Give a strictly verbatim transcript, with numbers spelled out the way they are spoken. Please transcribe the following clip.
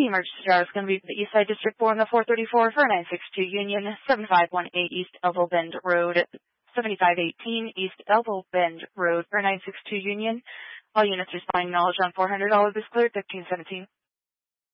The emergency driver is going to be the East Side District four in the four thirty-four for nine six two Union, seven five one eight East Elbow Bend Road, seventy-five eighteen East Elbow Bend Road for nine six two Union. All units responding knowledge on four hundred dollars is cleared, fifteen seventeen.